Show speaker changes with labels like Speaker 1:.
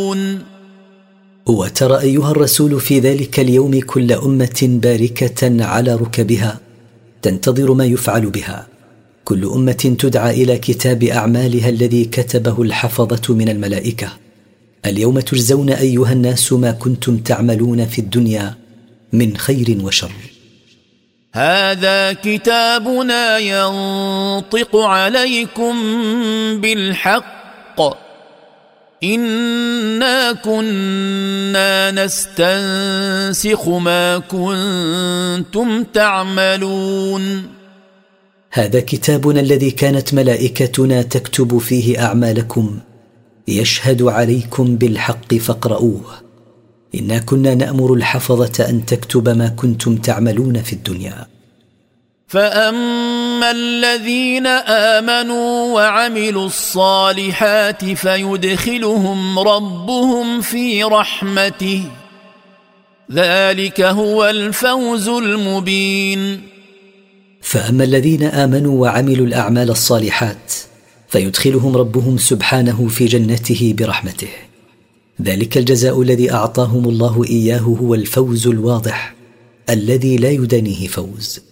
Speaker 1: وترى أيها الرسول في ذلك اليوم كل أمة باركة على ركبها تنتظر ما يفعل بها، كل أمة تدعى إلى كتاب أعمالها الذي كتبه الحفظة من الملائكة. اليوم تجزون أيها الناس ما كنتم تعملون في الدنيا من خير وشر.
Speaker 2: هذا كتابنا ينطق عليكم بالحق إنا كنا نستنسخ ما كنتم تعملون.
Speaker 1: هذا كتابنا الذي كانت ملائكتنا تكتب فيه أعمالكم يشهد عليكم بالحق فاقرؤوه. إنا كنا نأمر الحفظة أن تكتب ما كنتم تعملون في الدنيا.
Speaker 2: فأما الذين آمنوا وعملوا الصالحات فيدخلهم ربهم في رحمته ذلك هو الفوز المبين.
Speaker 1: فأما الذين آمنوا وعملوا الأعمال الصالحات فيدخلهم ربهم سبحانه في جنته برحمته، ذلك الجزاء الذي أعطاهم الله إياه هو الفوز الواضح الذي لا يدانيه فوز.